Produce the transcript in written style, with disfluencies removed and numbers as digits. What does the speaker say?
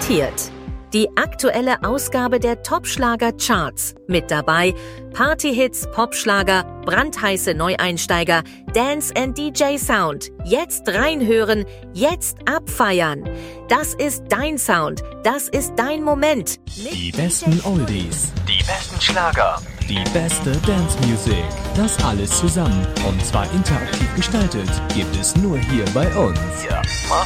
präsentiert die aktuelle Ausgabe der Top-Schlager-Charts. Mit dabei Party-Hits, Popschlager, brandheiße Neueinsteiger, Dance and DJ Sound. Jetzt reinhören, jetzt abfeiern. Das ist dein Sound, das ist dein Moment. Die besten Oldies, Die besten Schlager. die beste Dance Music. Das alles zusammen und zwar interaktiv gestaltet gibt es nur hier bei uns. Ja,